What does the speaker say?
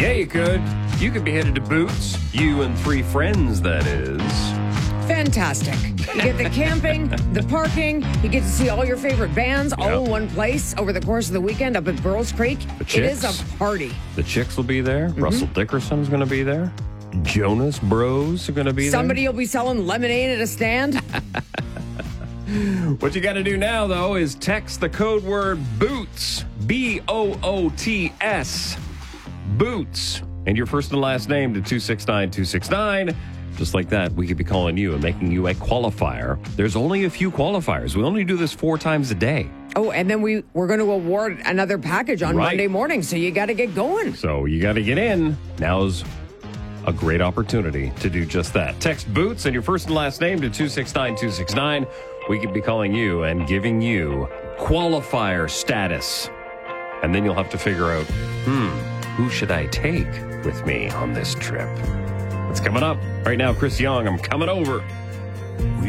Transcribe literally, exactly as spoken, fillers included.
Yeah, you could. You could be headed to Boots. You and three friends, that is. Fantastic. You get the camping, the parking, you get to see all your favorite bands all Yep. in one place over the course of the weekend up at Burroughs Creek. The It is Chicks. a party. The Chicks will be there. Russell Dickerson's going to be there. Jonas Bros are going to be Somebody will be selling lemonade at a stand. there. What you got to do now, though, is text the code word BOOTS. B O O T S. Boots. And your first and last name to two six nine two six nine. Just like that, we could be calling you and making you a qualifier. There's only a few qualifiers. We only do this four times a day. Oh, and then we, we're going to award another package on Right. Monday morning, so you got to get going. So you got to get in. Now's a great opportunity to do just that. Text BOOTS and your first and last name to two six nine two six nine. We could be calling you and giving you qualifier status. And then you'll have to figure out, hmm, who should I take with me on this trip? That's coming up. Right now, Chris Young, I'm coming over.